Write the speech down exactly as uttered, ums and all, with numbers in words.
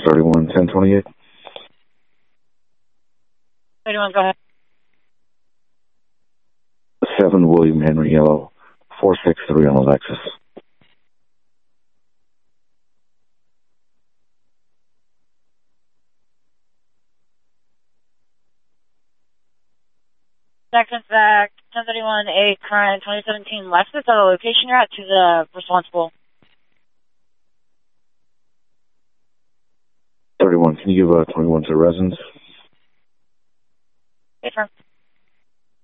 thirty-one, ten twenty-eight. thirty-one, go ahead. seven William Henry Yellow, four six three on Alexis. Seconds back, ten thirty-one, A crime, twenty seventeen Lexus, at the location you're at to the responsible. thirty-one, can you give uh, twenty-one to residence? Okay, firm.